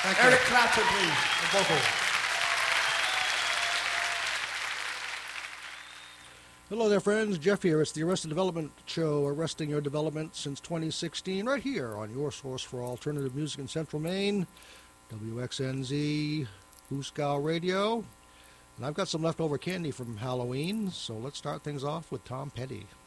Eric Clapton, please, the vocal. Hello there, friends. Jeff here. It's the Arrested Development Show, arresting your development since 2016, right here on your source for alternative music in Central Maine, WXNZ, Booskow Radio. And I've got some leftover candy from Halloween, so let's start things off with Tom Petty.